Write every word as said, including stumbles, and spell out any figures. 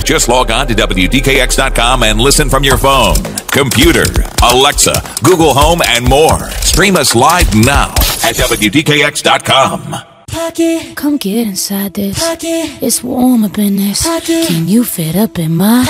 Just log on to W D K X dot com and listen from your phone, computer, Alexa, Google Home, and more. Stream us live now at W D K X dot com. Pocket. Come get inside this. Pocket. It's warm up in this. Pocket. Can you fit up in my